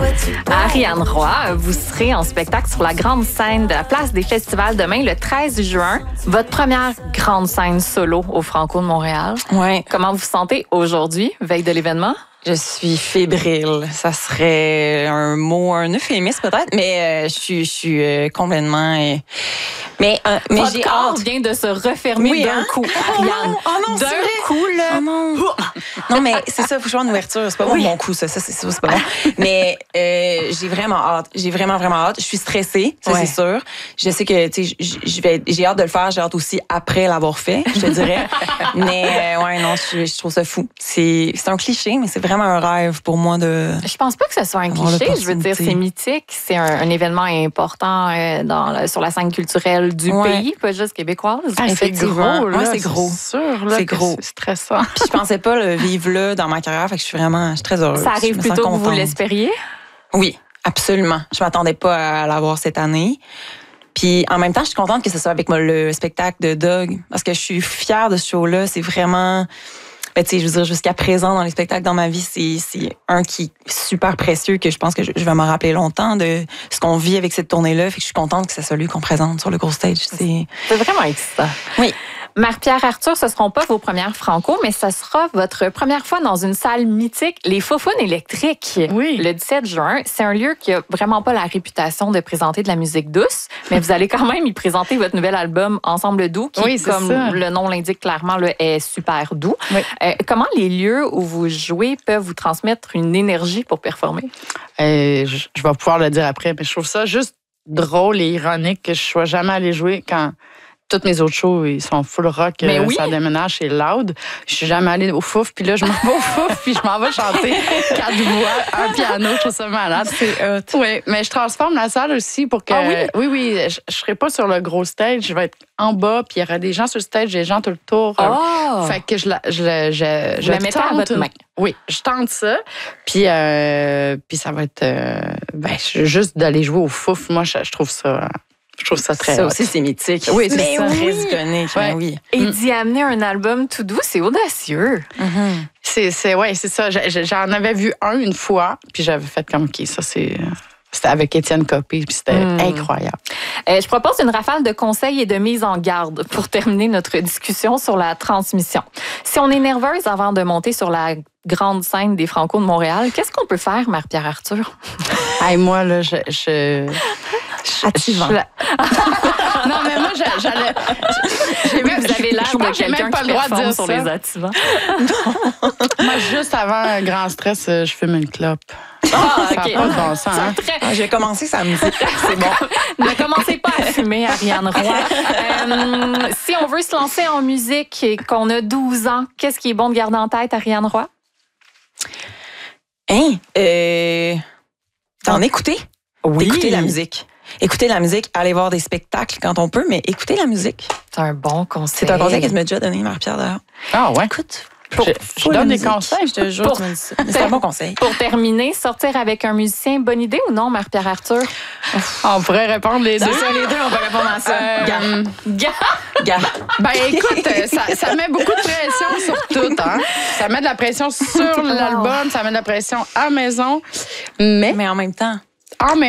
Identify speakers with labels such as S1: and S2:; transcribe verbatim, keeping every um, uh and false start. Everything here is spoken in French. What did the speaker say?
S1: Ariane Roy, vous serez en spectacle sur la grande scène de la Place des Festivals demain, le treize juin. Votre première grande scène solo au Franco de Montréal.
S2: Ouais.
S1: Comment vous vous sentez aujourd'hui, veille de l'événement?
S2: Je suis fébrile. Ça serait un mot, un euphémisme peut-être, mais euh, je suis, je suis euh, complètement. Euh, mais euh, mais
S1: Votre
S2: j'ai
S1: corps
S2: hâte.
S1: vient de se refermer
S2: Oui,
S1: d'un
S2: hein?
S1: coup,
S2: Oh
S1: Ariane.
S2: non, oh non,
S1: d'un
S2: c'est vrai.
S1: coup, là.
S2: Oh non. Non, mais c'est ça, il faut que je sois en ouverture. C'est pas bon,
S1: Oui.
S2: mon coup, ça. Ça, c'est ça, c'est pas bon. Mais euh, j'ai vraiment hâte. J'ai vraiment, vraiment hâte. Je suis stressée, ça,
S1: Ouais.
S2: c'est sûr. Je sais que, tu sais, je- je vais- j'ai hâte de le faire. J'ai hâte aussi après l'avoir fait, je te dirais. Mais, euh, ouais, non, je, je trouve ça fou. C'est c'est un cliché, mais c'est vraiment un rêve pour moi de.
S1: Je pense pas que ce soit un
S2: Avoir
S1: cliché. Je veux dire,
S2: l'opportunité.
S1: c'est mythique. C'est un, un événement important euh, dans la- sur la scène culturelle du
S2: Ouais.
S1: pays, pas juste québécoise.
S3: Ah, c'est
S2: Effectivement.
S3: gros, là.
S2: Ouais, c'est gros.
S3: sûr, là,
S2: C'est
S3: que
S2: gros.
S3: C'est stressant.
S2: Puis je pensais pas le vivre là dans ma carrière, fait que je suis vraiment, je suis très heureuse.
S1: Ça arrive
S2: Je me
S1: plus
S2: sens
S1: tôt que vous
S2: contente.
S1: l'espériez?
S2: Oui, absolument. Je m'attendais pas à l'avoir cette année. Puis en même temps, je suis contente que ce soit avec moi, le spectacle de Doug, parce que je suis fière de ce show-là. C'est vraiment, ben, tu sais, je veux dire, jusqu'à présent dans les spectacles dans ma vie, c'est c'est un qui est super précieux que je pense que je, je vais m'en rappeler longtemps de ce qu'on vit avec cette tournée-là. Fait que je suis contente que c'est celui qu'on présente sur le gros stage. C'est
S1: C'est vraiment excitant.
S2: oui.
S1: Marie-Pierre Arthur, ce ne seront pas vos premières Franco, mais ce sera votre première fois dans une salle mythique, les Faufounes électriques.
S3: Oui.
S1: Le dix-sept juin. C'est un lieu qui a vraiment pas la réputation de présenter de la musique douce, mais vous allez quand même y présenter votre nouvel album Ensemble doux, qui,
S3: Oui, c'est
S1: comme
S3: ça.
S1: le nom l'indique clairement, là, est super doux.
S3: Oui.
S1: Euh, comment les lieux où vous jouez peuvent vous transmettre une énergie pour performer?
S3: Euh, je, je vais pouvoir le dire après, mais je trouve ça juste drôle et ironique que je sois jamais allée jouer quand toutes mes autres shows, ils sont full rock,
S1: Mais
S3: euh,
S1: oui.
S3: ça déménage, c'est loud. Je suis jamais allée au Fouf, puis là, je m'en vais au Fouf, puis je m'en vais chanter quatre voix, un piano, je trouve ça malade.
S2: C'est hot.
S3: Oui, mais je transforme la salle aussi pour que...
S1: Ah oui?
S3: oui, oui, je, je serai pas sur le gros stage, je vais être en bas, puis il y aura des gens sur le stage, des gens tout le tour.
S1: Oh!
S3: Fait que je la, je, la- je,
S1: Vous
S3: je
S1: la mettez à
S3: tente
S1: votre
S3: une-
S1: main.
S3: Oui, je tente ça. Puis, euh, puis ça va être... euh, ben, je- juste d'aller jouer au Fouf, moi, je, je trouve ça... Je trouve ça très
S2: Ça
S3: hot.
S2: aussi, c'est mythique.
S3: Oui, c'est
S2: Mais
S3: ça.
S2: très
S1: oui.
S2: iconique.
S3: Ouais.
S2: mais oui.
S1: Et
S3: Mm.
S1: d'y amener un album tout doux, c'est audacieux.
S2: Mhm.
S3: C'est, c'est, ouais, c'est ça. J'ai- j'ai- J'en avais vu un une fois, puis j'avais fait comme, OK, ça, c'est... C'était avec Étienne Copé, puis c'était
S1: Mm.
S3: incroyable.
S1: Euh, je propose une rafale de conseils et de mise en garde pour terminer notre discussion sur la transmission. Si on est nerveuse avant de monter sur la grande scène des Franco de Montréal, qu'est-ce qu'on peut faire, Marie-Pierre Arthur?
S3: Hey, moi, là, je... je, je-
S2: Attivant.
S3: je- non, mais moi, je- j'allais... j'ai même-
S1: Vous avez l'air
S3: je crois
S1: de
S3: que j'ai
S1: quelqu'un
S3: même pas
S1: qui
S3: le droit de
S1: performe
S3: dire
S1: sur
S3: ça.
S1: les activants.
S3: Moi, juste avant un grand stress, euh, je fume une clope.
S1: Ah,
S3: Ça n'a
S1: OK.
S3: pas de bon sens, hein?
S1: Très-
S2: Ah, j'ai commencé samedi. C'est bon.
S1: Ne commencez pas à fumer, Ariane Roy. Euh, si on veut se lancer en musique et qu'on a douze ans, qu'est-ce qui est bon de garder en tête, Ariane Roy?
S2: Hein? Euh... T'en écouter?
S1: Oui.
S2: Écouter la musique. Écouter la musique, aller voir des spectacles quand on peut, mais écouter la musique.
S1: C'est un bon conseil.
S2: C'est un conseil que tu m'as déjà donné, Marie-Pierre, d'ailleurs.
S3: Ah, ouais.
S2: Écoute,
S3: Je, je
S2: faut la
S3: donne des
S2: musique.
S3: conseils.
S2: Je te jure,
S1: Pour-
S2: tu m'as dit ça. Mais c'est un bon conseil.
S1: Pour terminer, sortir avec un musicien, bonne idée ou non, Marie-Pierre Arthur?
S3: On pourrait répondre les deux.
S2: C'est ça, les deux, on va répondre à ça.
S3: Euh,
S2: Gars,
S1: Gars!
S2: gars.
S3: Ben écoute, euh, ça, ça met beaucoup de pression sur tout. Hein? Ça met de la pression sur l'album, ça met de la pression à la maison. Mais
S2: Mais en même temps,
S3: en même